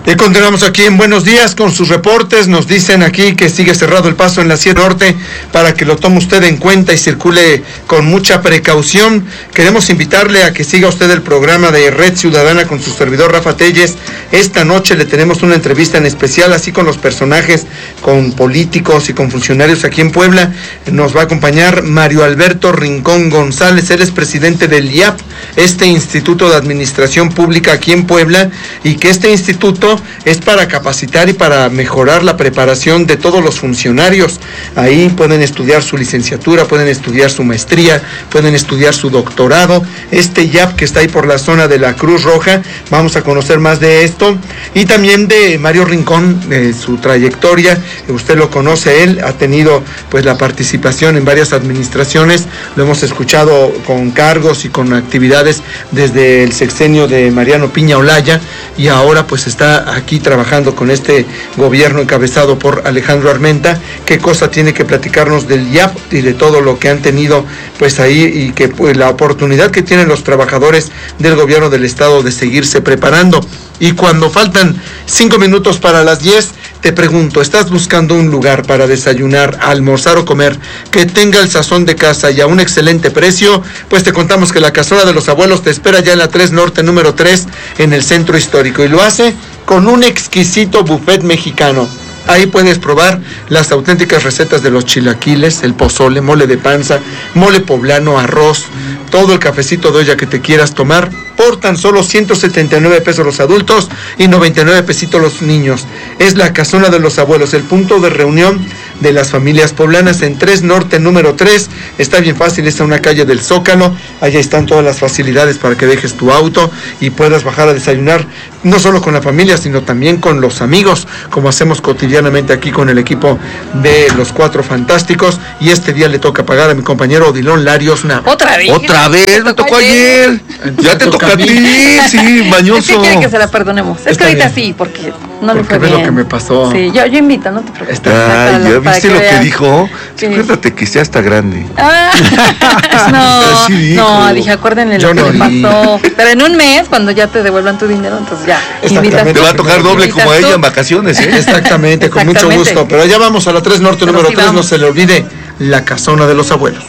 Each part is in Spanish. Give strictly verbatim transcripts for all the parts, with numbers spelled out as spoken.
Y continuamos aquí en Buenos Días con sus reportes. Nos dicen aquí que sigue cerrado el paso en la siete Norte para que lo tome usted en cuenta y circule con mucha precaución. Queremos invitarle a que siga usted el programa de Red Ciudadana con su servidor Rafa Telles. Esta noche le tenemos una entrevista en especial, así con los personajes, con políticos y con funcionarios aquí en Puebla. Nos va a acompañar Mario Alberto Rincón González. Él es presidente del I A P, este Instituto de Administración Pública aquí en Puebla, y que este instituto es para capacitar y para mejorar la preparación de todos los funcionarios. Ahí pueden estudiar su licenciatura, pueden estudiar su maestría, pueden estudiar su doctorado. Este I A P que está ahí por la zona de la Cruz Roja, vamos a conocer más de esto, y también de Mario Rincón, de su trayectoria. Usted lo conoce, él ha tenido pues la participación en varias administraciones, lo hemos escuchado con cargos y con actividades desde el sexenio de Mariano Piña Olaya, y ahora pues está aquí trabajando con este gobierno encabezado por Alejandro Armenta. Qué cosa tiene que platicarnos del I A P y de todo lo que han tenido pues ahí, y que pues la oportunidad que tienen los trabajadores del gobierno del estado de seguirse preparando. Y cuando faltan cinco minutos para las diez, te pregunto, ¿estás buscando un lugar para desayunar, almorzar o comer que tenga el sazón de casa y a un excelente precio? Pues te contamos que la Cazuela de los Abuelos te espera ya en la tres Norte número tres, en el centro histórico, y lo hace con un exquisito buffet mexicano. Ahí puedes probar las auténticas recetas de los chilaquiles, el pozole, mole de panza, mole poblano, arroz, todo el cafecito de olla que te quieras tomar, por tan solo ciento setenta y nueve pesos los adultos y noventa y nueve pesitos los niños. Es la Cazuela de los Abuelos, el punto de reunión de las familias poblanas en tres Norte número tres. Está bien fácil, está en una calle del Zócalo. Allá están todas las facilidades para que dejes tu auto y puedas bajar a desayunar, no solo con la familia, sino también con los amigos, como hacemos cotidianamente aquí con el equipo de Los Cuatro Fantásticos. Y este día le toca pagar a mi compañero Odilon Larios. Una... ¿Otra vez? ¿Otra vez? Me tocó ayer. Ya te toca a ti, sí, mañoso. Es que quiere que se la perdonemos. Es que ahorita sí, porque no le fue bien. Porque ve lo que me pasó. Sí, yo, yo invito, no te preocupes. Está, ¿ya viste lo que dijo? Sí. Acuérdate que sea hasta grande. Ah, no, sí no, dije, acuérdenle lo Yo que no le vi. pasó. Pero en un mes, cuando ya te devuelvan tu dinero, entonces ya. Exactamente. Te va a tocar doble Invitas como a ella tú. en vacaciones, ¿eh? Exactamente, con mucho Exactamente. gusto. Pero ya vamos a la tres Norte Pero número sí tres, no vamos. se le olvide la Casona de los Abuelos.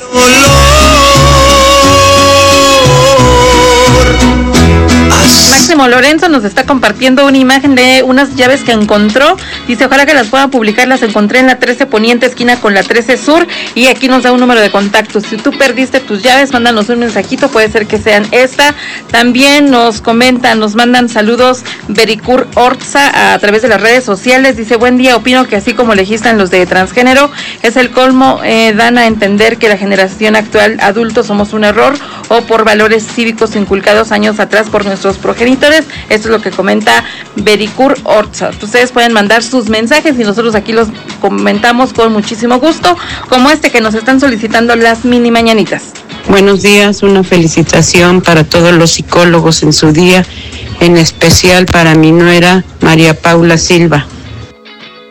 Máximo Lorenzo nos está compartiendo una imagen de unas llaves que encontró. Dice, ojalá que las puedan publicar. Las encontré en la trece Poniente, esquina con la trece Sur. Y aquí nos da un número de contacto. Si tú perdiste tus llaves, mándanos un mensajito. Puede ser que sean esta. También nos comentan, nos mandan saludos Bericur Orza a, a través de las redes sociales. Dice, buen día, opino que así como legislan los de transgénero, es el colmo, eh, dan a entender que la generación actual adultos somos un error, o por valores cívicos inculcados años atrás por nuestros progenitores. Esto es lo que comenta Bericur Orza. Ustedes pueden mandar sus mensajes y nosotros aquí los comentamos con muchísimo gusto, como este que nos están solicitando las mini mañanitas. Buenos días, una felicitación para todos los psicólogos en su día, en especial para mi nuera María Paula Silva.